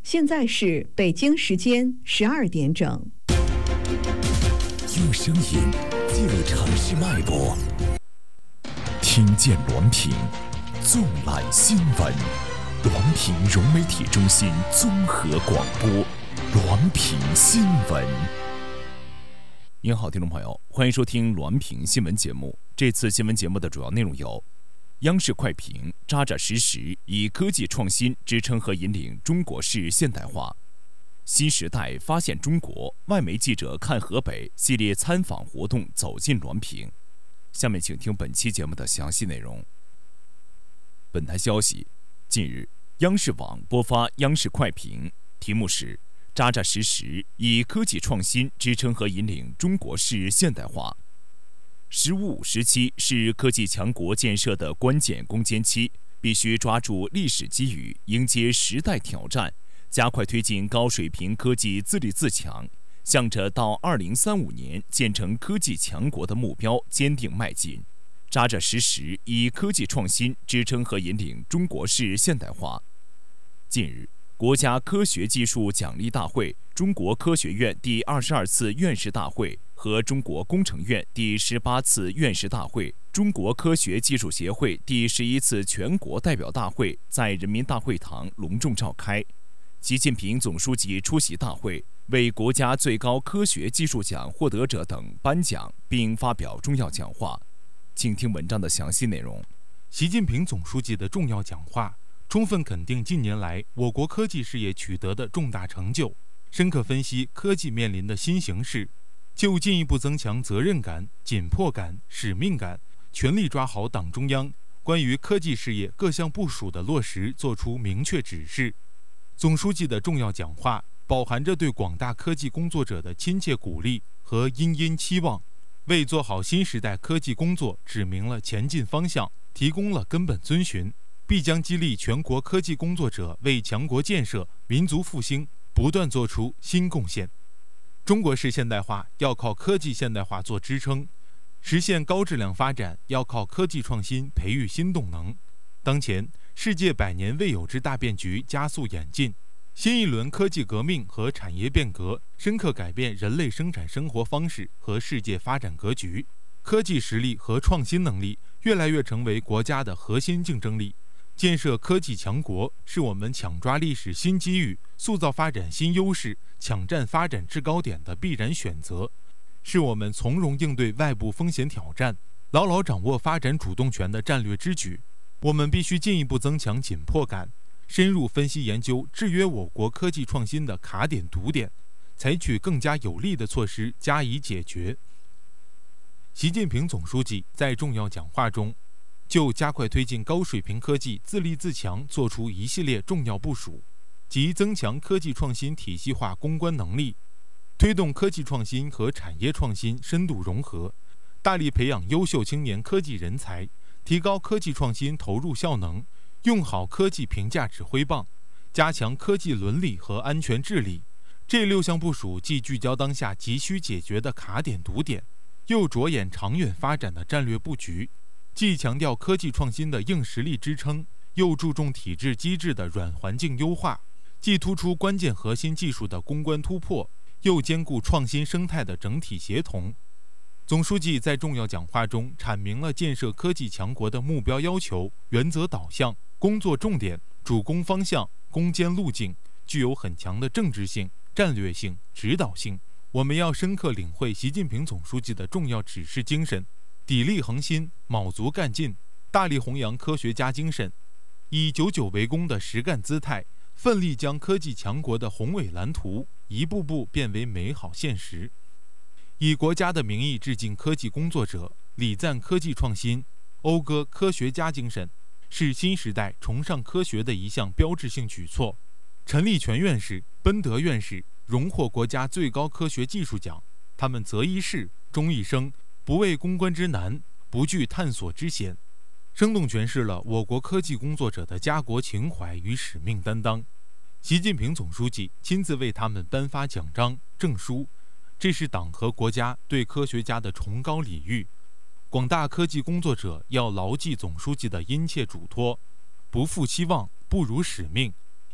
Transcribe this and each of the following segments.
现在是北京时间12点整。 用声音记录城市脉搏，听见滦平，纵览新闻。滦平融媒体中心综合广播，滦平新闻。您好，听众朋友，欢迎收听滦平新闻节目。这次新闻节目的主要内容有：央视快评扎扎实实以科技创新支撑和引领中国式现代化；新时代发现中国，外媒记者看河北系列参访活动走进滦平。下面请听本期节目的详细内容。本台消息，近日，央视网播发央视快评，题目是“扎扎实实以科技创新支撑和引领中国式现代化”。“15、17是科技强国建设的关键攻坚期，必须抓住历史机遇，迎接时代挑战，加快推进高水平科技自立自强，向着到2035年建成科技强国的目标坚定迈进。扎扎实实以科技创新支撑和引领中国式现代化”。近日，国家科学技术奖励大会、中国科学院第22次院士大会和中国工程院第18次院士大会、中国科学技术协会第11次全国代表大会在人民大会堂隆重召开。习近平总书记出席大会，为国家最高科学技术奖获得者等颁奖，并发表重要讲话。请听文章的详细内容。 习近平总书记的重要讲话，充分肯定近年来我国科技事业取得的重大成就，深刻分析科技面临的新形势，就进一步增强责任感、紧迫感、使命感，全力抓好党中央关于科技事业各项部署的落实作出明确指示。总书记的重要讲话饱含着对广大科技工作者的亲切鼓励和殷殷期望，为做好新时代科技工作指明了前进方向，提供了根本遵循，必将激励全国科技工作者为强国建设、民族复兴不断做出新贡献。中国式现代化要靠科技现代化做支撑，实现高质量发展要靠科技创新培育新动能。当前，世界100年未有之大变局加速演进，新一轮科技革命和产业变革深刻改变人类生产生活方式和世界发展格局，科技实力和创新能力越来越成为国家的核心竞争力。建设科技强国是我们抢抓历史新机遇、塑造发展新优势、抢占发展制高点的必然选择，是我们从容应对外部风险挑战、牢牢掌握发展主动权的战略之举。我们必须进一步增强紧迫感，深入分析研究制约我国科技创新的卡点堵点，采取更加有力的措施加以解决。习近平总书记在重要讲话中，就加快推进高水平科技自立自强作出一系列重要部署，即增强科技创新体系化攻关能力，推动科技创新和产业创新深度融合，大力培养优秀青年科技人才，提高科技创新投入效能，用好科技评价指挥棒，加强科技伦理和安全治理。这6项部署既聚焦当下急需解决的卡点堵点，又着眼长远发展的战略布局，既强调科技创新的硬实力支撑，又注重体制机制的软环境优化，既突出关键核心技术的攻关突破，又兼顾创新生态的整体协同。总书记在重要讲话中阐明了建设科技强国的目标要求、原则导向、工作重点、主攻方向、攻坚路径，具有很强的政治性、战略性、指导性。我们要深刻领会习近平总书记的重要指示精神，砥砺恒心，卯足干劲，大力弘扬科学家精神，以久久为功的实干姿态，奋力将科技强国的宏伟蓝图一步步变为美好现实。以国家的名义致敬科技工作者，礼赞科技创新，讴歌科学家精神，是新时代崇尚科学的一项标志性举措。陈立全院士、奔德院士荣获国家最高科学技术奖，他们择一事，终一生，不畏攻关之难，不惧探索之险，生动诠释了我国科技工作者的家国情怀与使命担当。习近平总书记亲自为他们颁发奖章、证书，这是党和国家对科学家的崇高礼遇。广大科技工作者要牢记总书记的殷切嘱托，不负期望，不辱使命，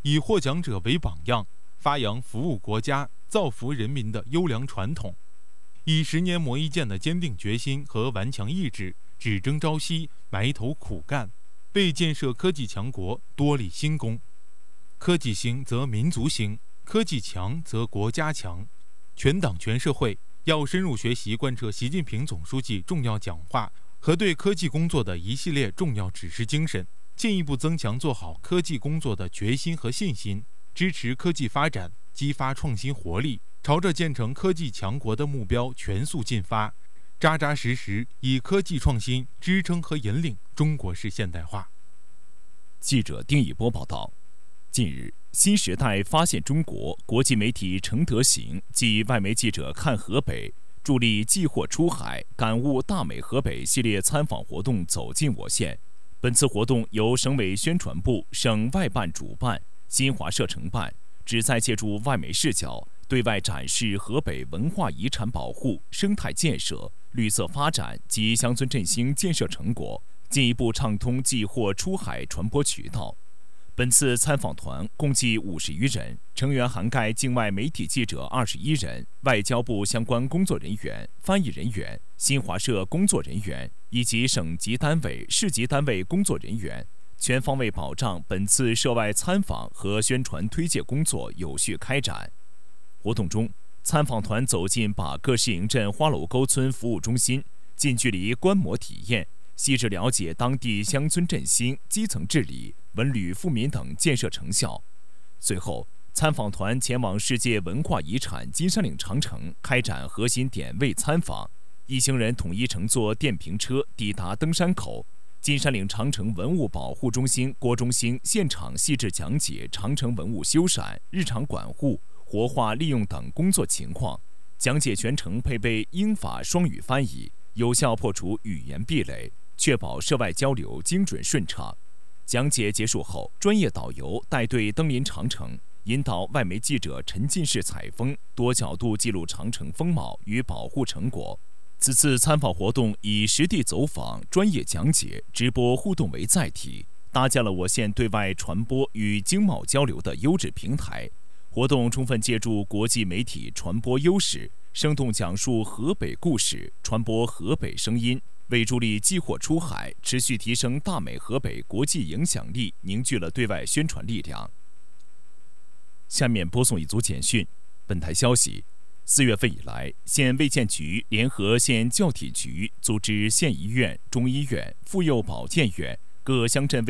以获奖者为榜样，发扬服务国家、造福人民的优良传统，以10年磨一剑的坚定决心和顽强意志，只争朝夕，埋头苦干，为建设科技强国多立新功。科技兴则民族兴，科技强则国家强。全党全社会要深入学习贯彻习近平总书记重要讲话和对科技工作的一系列重要指示精神，进一步增强做好科技工作的决心和信心，支持科技发展，激发创新活力，朝着建成科技强国的目标全速进发，扎扎实实以科技创新支撑和引领中国式现代化。 记者丁以波报道。近日，新时代发现中国国际媒体承德行暨外媒记者看河北，助力寄货出海，感悟大美河北系列参访活动走进我县。本次活动由省委宣传部、省外办主办，新华社承办，旨在借助外媒视角，对外展示河北文化遗产保护、生态建设、绿色发展及乡村振兴建设成果，进一步畅通寄货出海传播渠道。本次参访团共计50余人，成员涵盖境外媒体记者21人、外交部相关工作人员、翻译人员、新华社工作人员以及省级单位、市级单位工作人员，全方位保障本次涉外参访和宣传推介工作有序开展。活动中，参访团走进把各市营镇花楼沟村服务中心，近距离观摩体验，细致了解当地乡村振兴、基层治理、文旅富民等建设成效。随后，参访团前往世界文化遗产金山岭长城开展核心点位参访。一行人统一乘坐电瓶车抵达登山口，金山岭长城文物保护中心郭中兴现场细致讲解长城文物修缮、日常管护、活化利用等工作情况，讲解全程配备英法双语翻译，有效破除语言壁垒，确保涉外交流精准顺畅。讲解结束后，专业导游带队登临长城，引导外媒记者沉浸式采风，多角度记录长城风貌与保护成果。此次参访活动以实地走访、专业讲解、直播互动为载体，搭建了我县对外传播与经贸交流的优质平台。活动充分借助国际媒体传播优势，生动讲述河北故事，传播河北声音，为助力寄货出海、持续提升大美河北国际影响力凝聚了对外宣传力量。下面播送一组简讯。本台消息，4月份以来，县卫健局联合县教体局组织县医院、中医院、妇幼保健院、各乡镇